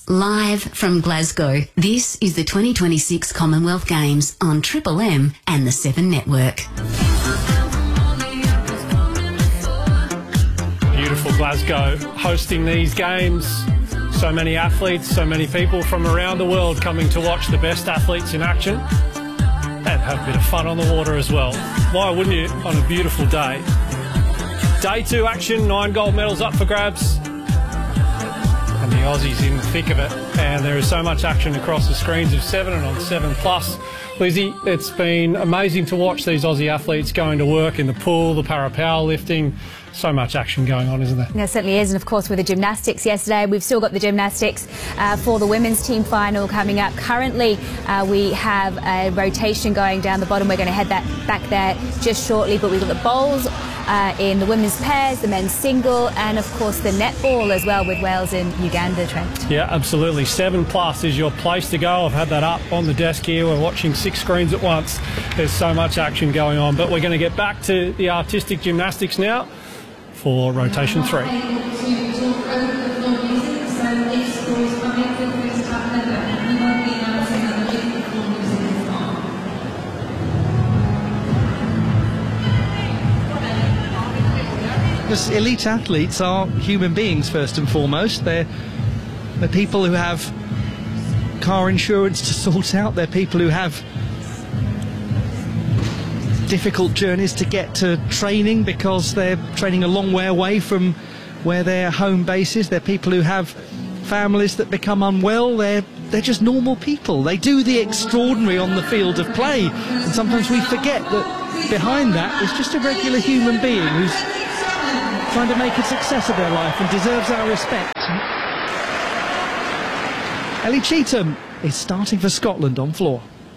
Live from Glasgow, this is the 2026 Commonwealth Games on Triple M and the 7 Network. Beautiful Glasgow hosting these games. So many athletes, so many people from around the world coming to watch the best athletes in action and have a bit of fun on the water as well. Why wouldn't you on a beautiful day? Day 2 action, 9 gold medals up for grabs. And the Aussies in the thick of it. And there is so much action across the screens of 7 and on 7+. Lizzie, it's been amazing to watch these Aussie athletes going to work in the pool, the para-powerlifting. So much action going on, isn't there? There certainly is, and of course with the gymnastics yesterday, we've still got the gymnastics for the women's team final coming up. Currently, we have a rotation going down the bottom. We're going to head that back there just shortly, but we've got the bowls in the women's pairs, the men's single, and of course the netball as well with Wales and Uganda, Trent. Yeah, absolutely. 7+ is your place to go. I've had that up on the desk here. We're watching 6 screens at once. There's so much action going on, but we're going to get back to the artistic gymnastics now for rotation 3. Because elite athletes are human beings first and foremost. They're people who have car insurance to sort out. They're people who have difficult journeys to get to training because they're training a long way away from where their home base is. They're people who have families that become unwell. They're just normal people. They do the extraordinary on the field of play, and sometimes we forget that behind that is just a regular human being who's trying to make a success of their life and deserves our respect. Ellie Cheetham is starting for Scotland on floor.